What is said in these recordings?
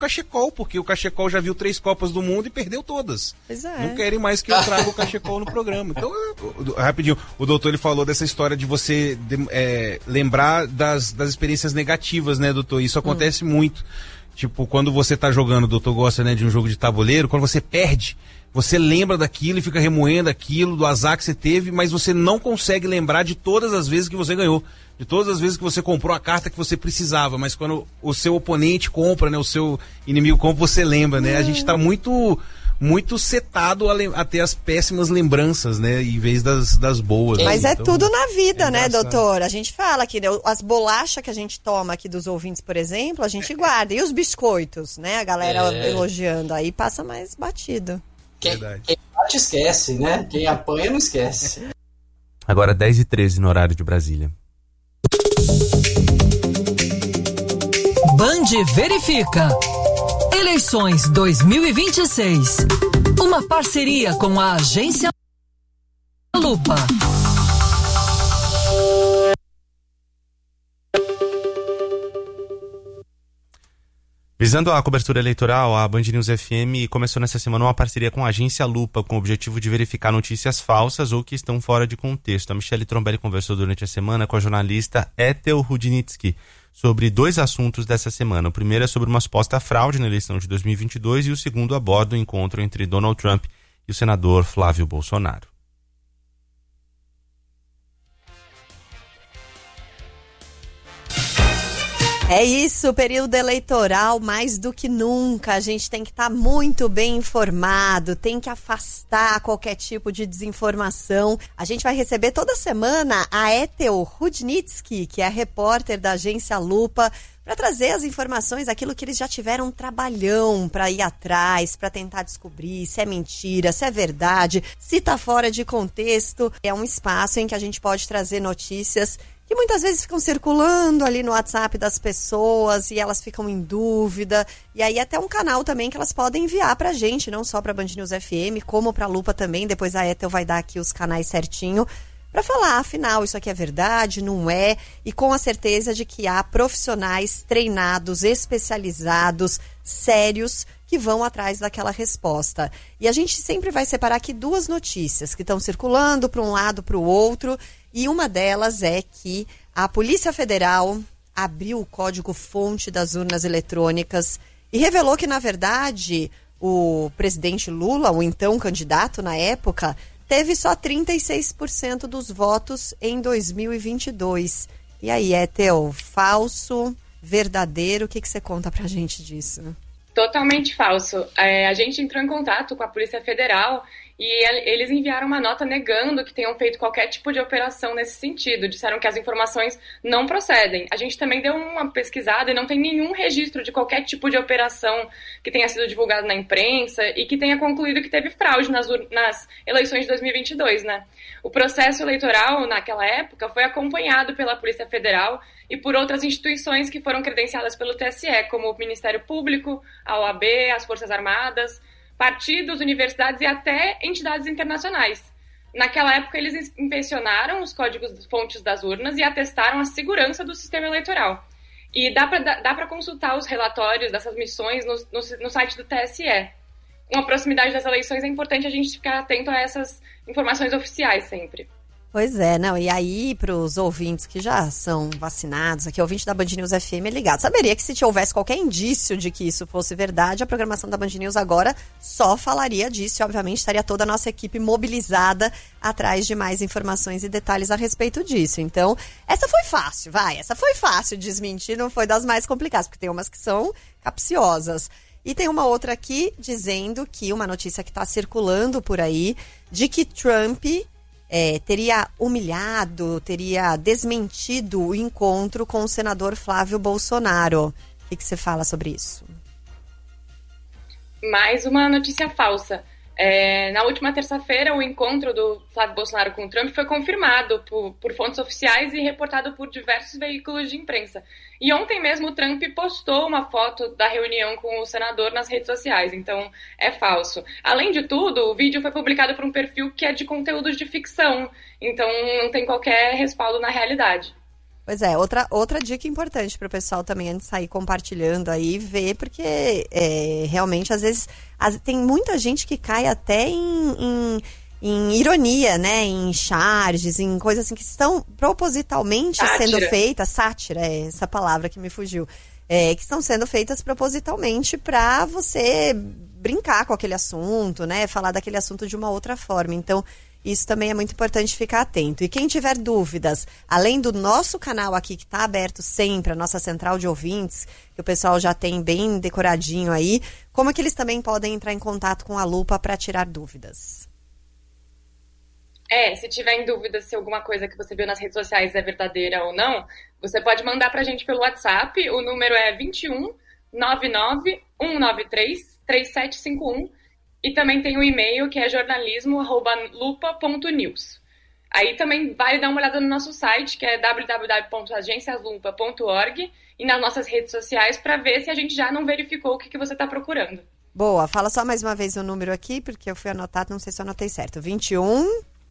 cachecol, porque o cachecol já viu 3 Copas do Mundo e perdeu todas. Pois é. Não querem mais que eu traga o cachecol no programa. Então, rapidinho, o doutor ele falou dessa história de você lembrar das experiências negativas, né, doutor? Isso acontece muito. Tipo, quando você tá jogando, o doutor gosta, né, de um jogo de tabuleiro, quando você perde, você lembra daquilo e fica remoendo aquilo, do azar que você teve, mas você não consegue lembrar de todas as vezes que você ganhou. De todas as vezes que você comprou a carta que você precisava, mas quando o seu oponente compra, né, o seu inimigo compra, você lembra, né? A gente tá muito setado a ter as péssimas lembranças, né, em vez das boas. Mas né? é então, tudo na vida, né, engraçado. doutor? A gente fala que, né, as bolachas que a gente toma aqui dos ouvintes, por exemplo, a gente guarda. E os biscoitos, né? A galera elogiando, aí passa mais batido. Quem bate esquece, né? Quem apanha não esquece. Agora 10h13 no horário de Brasília. Band verifica. Eleições 2026. Uma parceria com a agência Lupa. Visando a cobertura eleitoral, a Band News FM começou nessa semana uma parceria com a agência Lupa, com o objetivo de verificar notícias falsas ou que estão fora de contexto. A Michele Trombelli conversou durante a semana com a jornalista Ethel Rudnitsky sobre 2 assuntos dessa semana. O primeiro é sobre uma suposta fraude na eleição de 2022 e o segundo aborda o encontro entre Donald Trump e o senador Flávio Bolsonaro. É isso, período eleitoral, mais do que nunca, a gente tem que estar muito bem informado, tem que afastar qualquer tipo de desinformação. A gente vai receber toda semana a Ethel Rudnitsky, que é a repórter da agência Lupa, para trazer as informações, aquilo que eles já tiveram um trabalhão para ir atrás, para tentar descobrir se é mentira, se é verdade, se está fora de contexto. É um espaço em que a gente pode trazer notícias que muitas vezes ficam circulando ali no WhatsApp das pessoas e elas ficam em dúvida. E aí até um canal também que elas podem enviar pra gente, não só pra Band News FM, como pra Lupa também. Depois a Ethel vai dar aqui os canais certinho para falar, afinal, isso aqui é verdade, não é? E com a certeza de que há profissionais treinados, especializados, sérios, que vão atrás daquela resposta. E a gente sempre vai separar aqui 2 notícias que estão circulando para um lado, para o outro. E uma delas é que a Polícia Federal abriu o código-fonte das urnas eletrônicas e revelou que, na verdade, o presidente Lula, o então candidato na época, teve só 36% dos votos em 2022. E aí, Ethel, falso, verdadeiro? O que você conta pra gente disso? Totalmente falso. A gente entrou em contato com a Polícia Federal e eles enviaram uma nota negando que tenham feito qualquer tipo de operação nesse sentido. Disseram que as informações não procedem. A gente também deu uma pesquisada e não tem nenhum registro de qualquer tipo de operação que tenha sido divulgado na imprensa e que tenha concluído que teve fraude nas eleições de 2022, né? O processo eleitoral, naquela época, foi acompanhado pela Polícia Federal e por outras instituições que foram credenciadas pelo TSE, como o Ministério Público, a OAB, as Forças Armadas, partidos, universidades e até entidades internacionais. Naquela época, eles inspecionaram os códigos-fontes das urnas e atestaram a segurança do sistema eleitoral. E dá para consultar os relatórios dessas missões no site do TSE. Com a proximidade das eleições, é importante a gente ficar atento a essas informações oficiais sempre. Pois é, não, e aí para os ouvintes que já são vacinados, aqui ouvinte da Band News FM é ligado, saberia que se houvesse qualquer indício de que isso fosse verdade, a programação da Band News agora só falaria disso e obviamente estaria toda a nossa equipe mobilizada atrás de mais informações e detalhes a respeito disso. Então, essa foi fácil desmentir, não foi das mais complicadas, porque tem umas que são capciosas. E tem uma outra aqui dizendo que, uma notícia que está circulando por aí, de que Trump teria humilhado, teria desmentido o encontro com o senador Flávio Bolsonaro. O que você fala sobre isso? Mais uma notícia falsa. Na última terça-feira, o encontro do Flávio Bolsonaro com o Trump foi confirmado por fontes oficiais e reportado por diversos veículos de imprensa. E ontem mesmo o Trump postou uma foto da reunião com o senador nas redes sociais, então é falso. Além de tudo, o vídeo foi publicado por um perfil que é de conteúdos de ficção, então não tem qualquer respaldo na realidade. Pois é, outra dica importante para o pessoal também, antes de sair compartilhando aí, ver, porque realmente, às vezes, tem muita gente que cai até em ironia, né? Em charges, em coisas assim que estão propositalmente sendo feitas. Sátira, é essa palavra que me fugiu. Que estão sendo feitas propositalmente para você brincar com aquele assunto, né? Falar daquele assunto de uma outra forma. Então, isso também é muito importante ficar atento. E quem tiver dúvidas, além do nosso canal aqui, que está aberto sempre, a nossa central de ouvintes, que o pessoal já tem bem decoradinho aí, como é que eles também podem entrar em contato com a Lupa para tirar dúvidas? Se tiver em dúvida se alguma coisa que você viu nas redes sociais é verdadeira ou não, você pode mandar pra gente pelo WhatsApp. O número é 21 99 193 3751. E também tem o e-mail, que é jornalismo@lupa.news. Aí também vale dar uma olhada no nosso site, que é www.agenciaslupa.org, e nas nossas redes sociais para ver se a gente já não verificou o que você está procurando. Boa, fala só mais uma vez o número aqui, porque eu fui anotar, não sei se eu anotei certo. 21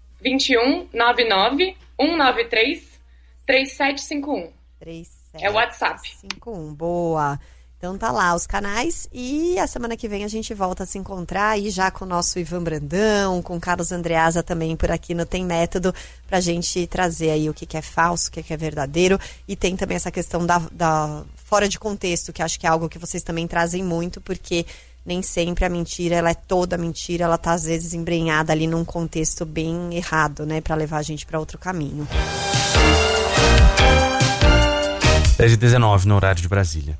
99 193 3751. É o WhatsApp. 51, boa. Então tá lá os canais, e a semana que vem a gente volta a se encontrar aí já com o nosso Ivan Brandão, com o Carlos Andreasa também por aqui no Tem Método, pra gente trazer aí o que é falso, o que é verdadeiro, e tem também essa questão da fora de contexto, que acho que é algo que vocês também trazem muito, porque nem sempre a mentira, ela é toda mentira, ela tá às vezes embrenhada ali num contexto bem errado, né, pra levar a gente pra outro caminho. 10h19 no horário de Brasília.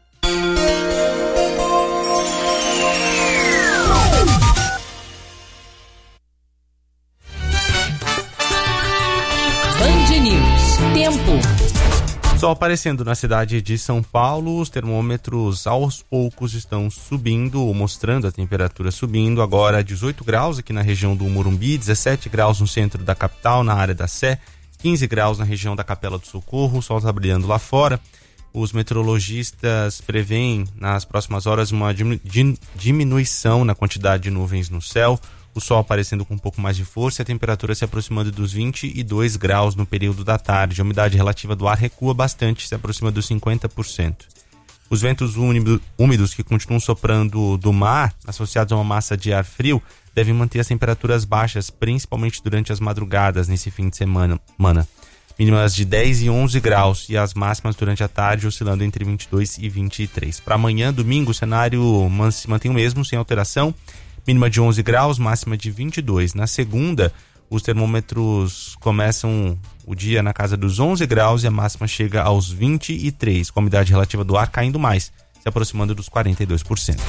Band News. Tempo. Sol aparecendo na cidade de São Paulo, os termômetros aos poucos estão subindo, mostrando a temperatura subindo. Agora 18 graus aqui na região do Morumbi, 17 graus no centro da capital, na área da Sé, 15 graus na região da Capela do Socorro, o sol está brilhando lá fora. Os meteorologistas preveem nas próximas horas uma diminuição na quantidade de nuvens no céu, o sol aparecendo com um pouco mais de força e a temperatura se aproximando dos 22 graus no período da tarde. A umidade relativa do ar recua bastante, se aproxima dos 50%. Os ventos úmidos que continuam soprando do mar, associados a uma massa de ar frio, devem manter as temperaturas baixas, principalmente durante as madrugadas nesse fim de semana. Mínimas de 10 e 11 graus e as máximas durante a tarde oscilando entre 22 e 23. Para amanhã, domingo, o cenário se mantém o mesmo, sem alteração. Mínima de 11 graus, máxima de 22. Na segunda, os termômetros começam o dia na casa dos 11 graus e a máxima chega aos 23, com a umidade relativa do ar caindo mais, se aproximando dos 42%.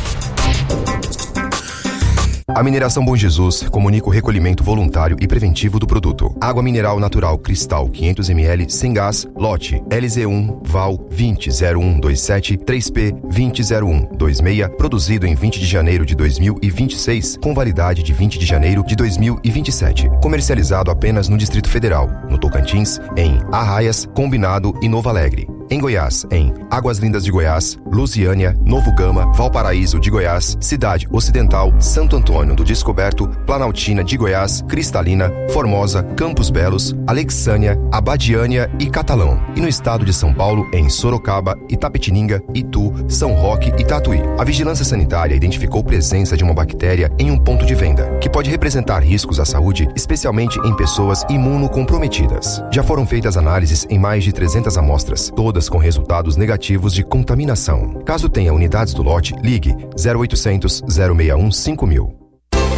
A Mineração Bom Jesus comunica o recolhimento voluntário e preventivo do produto. Água mineral natural Cristal 500 ml sem gás, lote LZ1 Val 200127 3P 200126, produzido em 20 de janeiro de 2026, com validade de 20 de janeiro de 2027. Comercializado apenas no Distrito Federal, no Tocantins, em Arraias, Combinado e Novo Alegre. Em Goiás, em Águas Lindas de Goiás, Lusiânia, Novo Gama, Valparaíso de Goiás, Cidade Ocidental, Santo Antônio do Descoberto, Planaltina de Goiás, Cristalina, Formosa, Campos Belos, Alexânia, Abadiânia e Catalão. E no estado de São Paulo, em Sorocaba, Itapetininga, Itu, São Roque e Tatuí. A Vigilância Sanitária identificou presença de uma bactéria em um ponto de venda, que pode representar riscos à saúde, especialmente em pessoas imunocomprometidas. Já foram feitas análises em mais de 300 amostras, todas com resultados negativos de contaminação. Caso tenha unidades do lote, ligue 0800 061 5000.